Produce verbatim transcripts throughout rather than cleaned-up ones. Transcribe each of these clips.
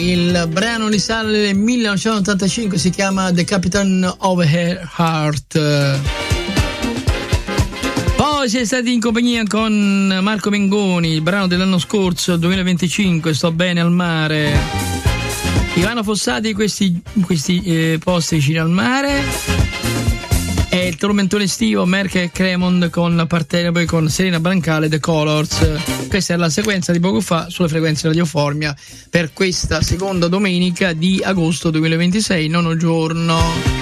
il brano risale del millenovecentottantacinque, si chiama The Captain of Her Heart. Poi si è stati in compagnia con Marco Mengoni, il brano dell'anno scorso, duemilaventicinque, Sto bene al mare. Ivano Fossati, questi, questi eh, posti vicino al mare. E il tormentone estivo, Merck e Cremond con Partenope con Serena Brancale, The Colors. Questa è la sequenza di poco fa sulle frequenze Radio Formia per questa seconda domenica di agosto duemilaventisei, nono giorno.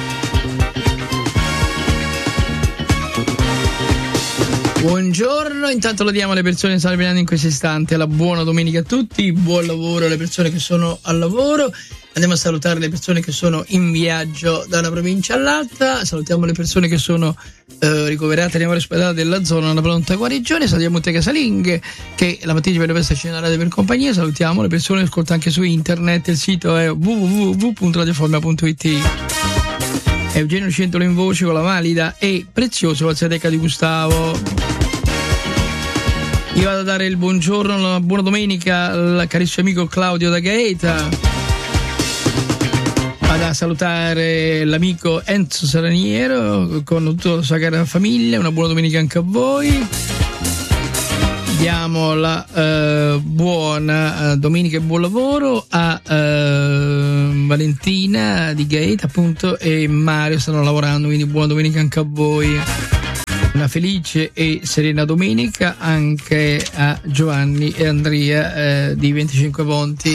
Buongiorno, intanto lo diamo alle persone che stanno venendo in questo istante, la buona domenica a tutti, buon lavoro alle persone che sono al lavoro. Andiamo a salutare le persone che sono in viaggio da una provincia all'altra, salutiamo le persone che sono eh, ricoverate nelle varie ospedali della zona, una pronta guarigione, salutiamo tutte casalinghe che la mattina ci vedono per stare radio per compagnia, salutiamo le persone che ascoltano anche su internet, il sito è w w w punto radioformia punto i t. Eugenio Centolo in voce con la valida e preziosa Valsateca di Gustavo. Io vado a dare il buongiorno, la buona domenica al carissimo amico Claudio da Gaeta. Vado a salutare l'amico Enzo Saraniero con tutta la sua cara famiglia, una buona domenica anche a voi. Diamo la uh, buona uh, domenica e buon lavoro a uh, Valentina di Gaeta appunto e Mario stanno lavorando, quindi buona domenica anche a voi. Una felice e serena domenica anche a Giovanni e Andrea uh, di venticinque Ponti.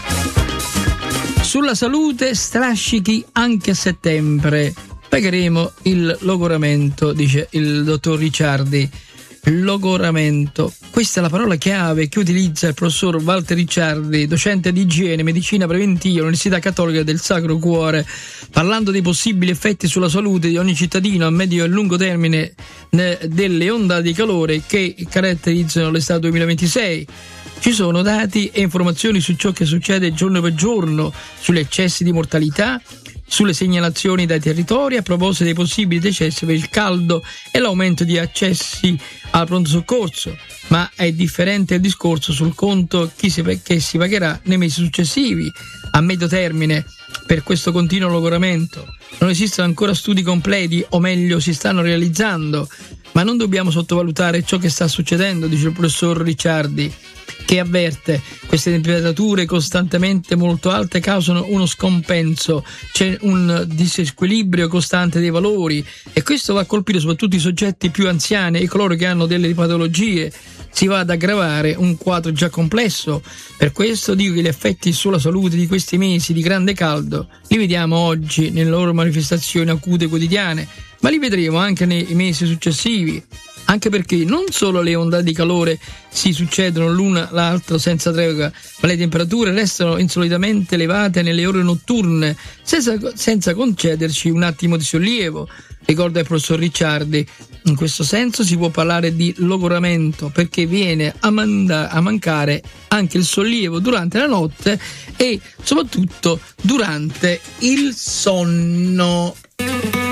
Sulla salute strascichi anche a settembre, pagheremo il logoramento, dice il dottor Ricciardi. Logoramento, questa è la parola chiave che utilizza il professor Walter Ricciardi, docente di igiene e medicina preventiva all'Università Cattolica del Sacro Cuore, parlando dei possibili effetti sulla salute di ogni cittadino a medio e lungo termine delle ondate di calore che caratterizzano l'estate duemilaventisei. Ci sono dati e informazioni su ciò che succede giorno per giorno, sugli eccessi di mortalità, sulle segnalazioni dai territori a proposito dei possibili decessi per il caldo e l'aumento di accessi al pronto soccorso, ma è differente il discorso sul conto chi si, che si pagherà nei mesi successivi a medio termine per questo continuo logoramento. Non esistono ancora studi completi, o meglio si stanno realizzando, ma non dobbiamo sottovalutare ciò che sta succedendo, dice il professor Ricciardi, che avverte queste temperature costantemente molto alte causano uno scompenso, c'è un disequilibrio costante dei valori e questo va a colpire soprattutto i soggetti più anziani e coloro che hanno delle patologie. Si va ad aggravare un quadro già complesso. Per questo dico che gli effetti sulla salute di questi mesi di grande caldo li vediamo oggi nelle loro manifestazioni acute quotidiane, ma li vedremo anche nei mesi successivi. Anche perché non solo le ondate di calore si succedono l'una l'altra senza tregua, ma le temperature restano insolitamente elevate nelle ore notturne, senza, senza concederci un attimo di sollievo. Ricorda il professor Ricciardi, in questo senso si può parlare di logoramento, perché viene a, manda- a mancare anche il sollievo durante la notte e soprattutto durante il sonno.